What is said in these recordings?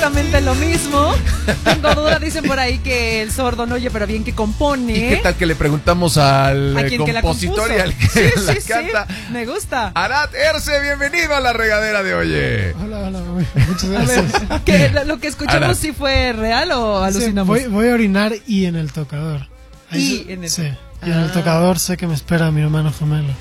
exactamente lo mismo. Tengo duda, dicen por ahí que el sordo no oye, pero bien que compone. ¿Y qué tal que le preguntamos al compositor y al que la canta? Sí, me gusta. Arad Erce, bienvenido a La Regadera de Oye. Hola, muchas gracias. ¿Lo que escuchamos Arad, sí fue real o alucinamos? Sí, voy a orinar y en el tocador. Sí, y en el tocador sé que me espera mi hermano gemelo.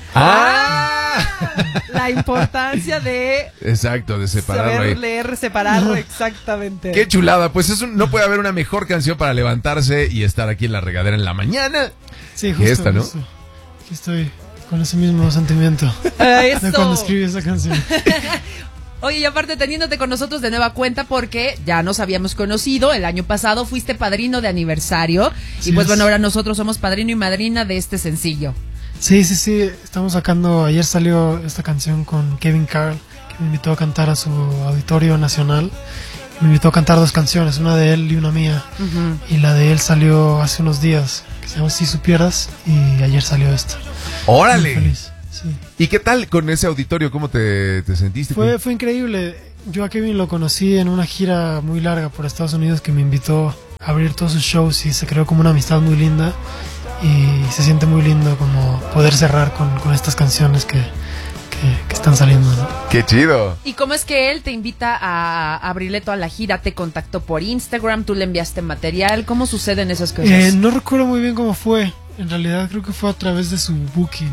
La importancia de... Exacto, de separarlo. Saber leer, separarlo, exactamente. Qué chulada, pues no puede haber una mejor canción para levantarse y estar aquí en La Regadera en la mañana. Sí, justo, esta, ¿no? Justo. Aquí estoy con ese mismo sentimiento Eso. de cuando escribí esa canción. Oye, y aparte teniéndote con nosotros de nueva cuenta porque ya nos habíamos conocido, el año pasado fuiste padrino de aniversario y pues bueno, ahora nosotros somos padrino y madrina de este sencillo. Sí, estamos sacando, ayer salió esta canción con Kevin Carl, que me invitó a cantar a su auditorio nacional. Me invitó a cantar 2 canciones, una de él y una mía. Y la de él salió hace unos días, que se llama Si Supieras, y ayer salió esta. ¡Órale! Muy feliz, sí. ¿Y qué tal con ese auditorio? ¿Cómo te sentiste? Fue increíble. Yo a Kevin lo conocí en una gira muy larga por Estados Unidos que me invitó a abrir todos sus shows y se creó como una amistad muy linda. Y se siente muy lindo como poder cerrar con estas canciones que están saliendo, ¿no? ¡Qué chido! ¿Y cómo es que él te invita a abrirle toda la gira? ¿Te contactó por Instagram? ¿Tú le enviaste material? ¿Cómo suceden esas cosas? No recuerdo muy bien cómo fue. En realidad creo que fue a través de su booking.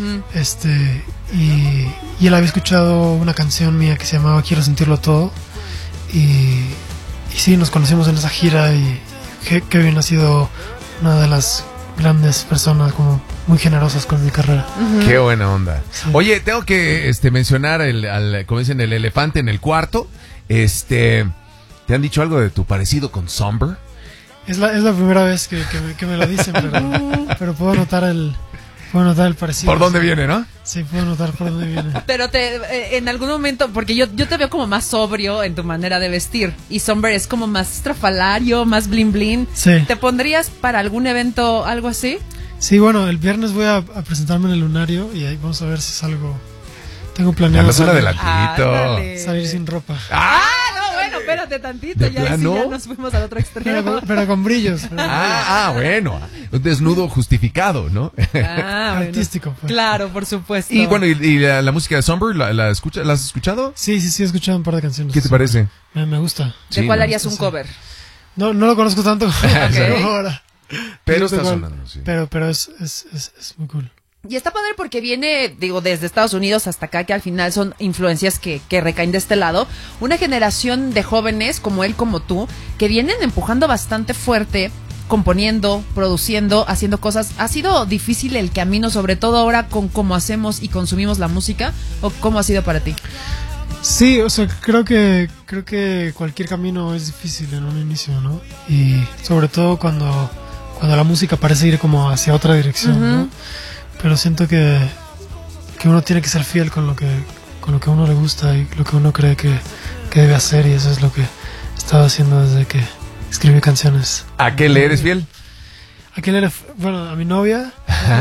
Y él había escuchado una canción mía que se llamaba Quiero Sentirlo Todo. Y sí, nos conocimos en esa gira y Kevin ha sido una de las grandes personas, como muy generosas con mi carrera. Qué buena onda. Sí. Oye, tengo que mencionar como dicen, el elefante en el cuarto. ¿Te han dicho algo de tu parecido con Somber? Es la primera vez que me lo dicen, pero puedo notar el parecido. ¿Por dónde viene, no? Sí, puedo notar por dónde viene. Pero en algún momento, porque yo te veo como más sobrio en tu manera de vestir y Somber es como más estrafalario, más bling bling. Sí. ¿Te pondrías para algún evento algo así? Sí, bueno, el viernes voy a presentarme en el Lunario y ahí vamos a ver si salgo. Tengo planeado salir sin ropa. No, bueno, espérate tantito, ya nos fuimos al otro extremo. Pero con brillos. Bueno, un desnudo justificado, ¿no? Artístico. Pues. Claro, por supuesto. Y bueno, ¿y la música de Somber, ¿la has escuchado? Sí, he escuchado un par de canciones. ¿Qué te parece? Me gusta. ¿De cuál harías un cover? No lo conozco tanto como ahora. Pero está sonando, sí. Pero es muy cool. Y está padre porque viene, desde Estados Unidos hasta acá, que al final son influencias que recaen de este lado. Una generación de jóvenes como él, como tú, que vienen empujando bastante fuerte, componiendo, produciendo, haciendo cosas. ¿Ha sido difícil el camino, sobre todo ahora con cómo hacemos y consumimos la música? ¿O cómo ha sido para ti? Sí, o sea, creo que cualquier camino es difícil en un inicio, ¿no? Y sobre todo cuando la música parece ir como hacia otra dirección, ¿no? Pero siento que uno tiene que ser fiel con lo que a uno le gusta y lo que uno cree que debe hacer, y eso es lo que he estado haciendo desde que escribí canciones. ¿A qué le eres fiel? A mi novia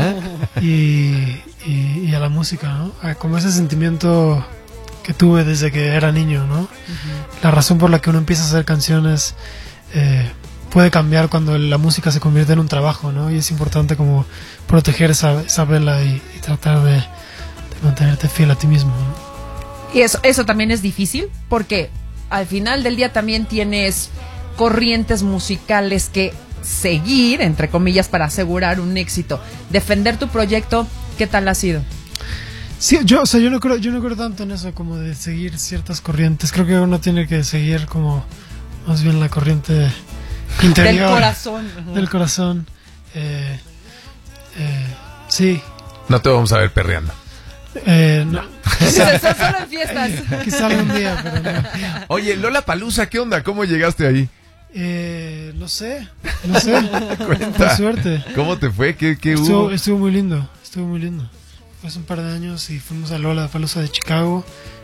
y a la música, ¿no? Como ese sentimiento que tuve desde que era niño, ¿no? La razón por la que uno empieza a hacer canciones puede cambiar cuando la música se convierte en un trabajo, ¿no? Y es importante como proteger esa vela y tratar de mantenerte fiel a ti mismo, ¿no? Y eso también es difícil porque al final del día también tienes corrientes musicales que seguir, entre comillas, para asegurar un éxito. Defender tu proyecto, ¿qué tal ha sido? Sí, yo no creo tanto en eso como de seguir ciertas corrientes. Creo que uno tiene que seguir como más bien la corriente interior, del corazón. Sí. No te vamos a ver perreando. No. Solo en fiestas. Quizá algún día, pero no. Oye, Lollapalooza, ¿qué onda? ¿Cómo llegaste ahí? No sé. Cuenta. Por suerte. ¿Cómo te fue? ¿Qué hubo? Estuvo muy lindo. Fue hace un par de años y fuimos a Lollapalooza de Chicago.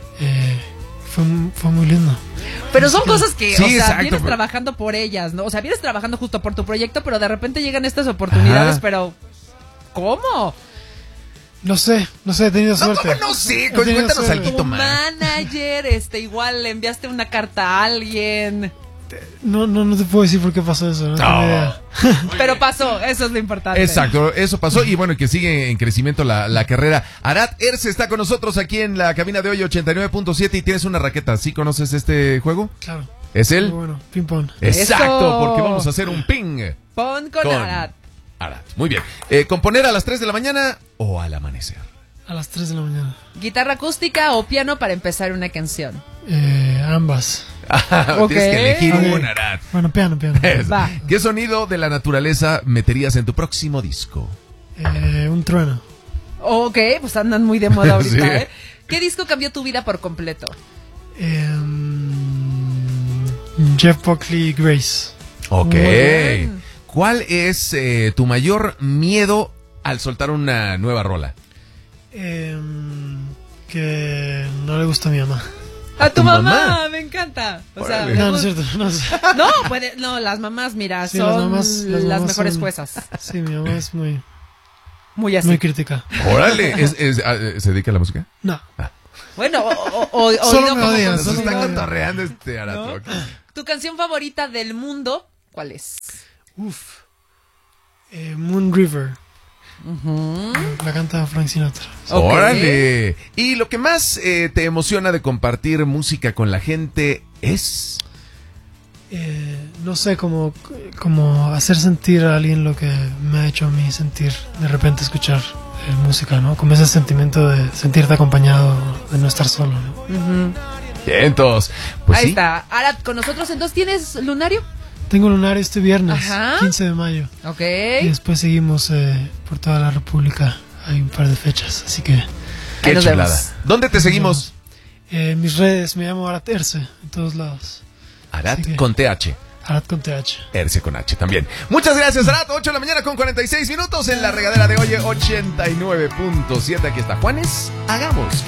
Fue muy lindo. Pero son cosas que, vienes pero trabajando por ellas, ¿no? O sea, vienes trabajando justo por tu proyecto, pero de repente llegan estas oportunidades, pero ¿cómo? No sé, he tenido suerte. ¿Cómo no sé? He tenido Cuéntanos suerte. algo Tu más. manager, igual le enviaste una carta a alguien. No te puedo decir por qué pasó eso, no tengo idea. Pero pasó, eso es lo importante. Exacto, eso pasó y bueno, que sigue en crecimiento la carrera. Arad Erce está con nosotros aquí en la cabina de hoy 89.7 y tienes una raqueta. ¿Sí conoces este juego? Claro. ¿Es él? Muy bueno, ping pong. Exacto, Eso. porque vamos a hacer un ping. Pon con Arad. Arad, muy bien. ¿Componer a las 3 de la mañana o al amanecer? A las 3 de la mañana. ¿Guitarra acústica o piano para empezar una canción? Ambas. Ok. Tienes que elegir Ok. una, Arad. Bueno, piano. Eso. Va. ¿Qué sonido de la naturaleza meterías en tu próximo disco? Un trueno. Ok, pues andan muy de moda ahorita, Sí. ¿eh? ¿Qué disco cambió tu vida por completo? Jeff Buckley, Grace. Ok. Muy bien. ¿Cuál es tu mayor miedo al soltar una nueva rola? Que no le gusta a mi mamá. A tu tu mamá, mamá? me encanta. O sea, Órale. No, no es cierto. no, las mamás, mira, Sí, son las las mamás mejores son- juezas. Sí, mi mamá es Muy así. muy crítica. Órale. ¿Se dedica a la música? No. Bueno, o Solo oído me como odian, Nos solo está me odian. cotorreando Arad ¿No? Rock. ¿Tu canción favorita del mundo cuál es? Moon River. La canta Frank Sinatra. Ok. Órale. Y lo que más te emociona de compartir música con la gente es... No sé, como hacer sentir a alguien lo que me ha hecho a mí sentir de repente escuchar música, ¿no? Como ese sentimiento de sentirte acompañado, de no estar solo, ¿no? Vientos. Pues Ahí sí. está. Arad, con nosotros entonces, ¿tienes lunario? Tengo lunario este viernes, Ajá. 15 de mayo. Ok. Y después seguimos por toda la República. Hay un par de fechas, así que Ahí Qué nos chulada. vemos. ¿Dónde te seguimos? en mis redes me llamo Arad Erce, en todos lados. Arad Así que- con TH. Arad con TH. Erce con H también. Muchas gracias, Arad. 8 de la mañana con 46 minutos en la regadera de hoy 89.7. Aquí está Juanes. Hagamos